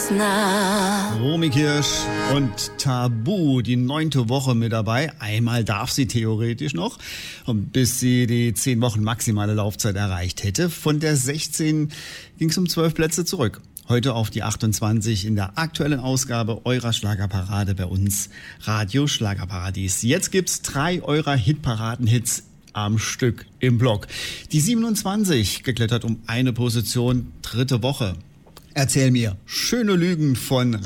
nah. Romy Kirsch und Tabu, die 9. Woche mit dabei. Einmal darf sie theoretisch noch, bis sie die 10 Wochen maximale Laufzeit erreicht hätte. Von der 16 ging es um 12 Plätze zurück. Heute auf die 28 in der aktuellen Ausgabe eurer Schlagerparade bei uns, Radio Schlagerparadies. Jetzt gibt's 3 eurer Hitparaden-Hits am Stück im Block. Die 27 geklettert um eine Position, 3. Woche. Erzähl mir schöne Lügen von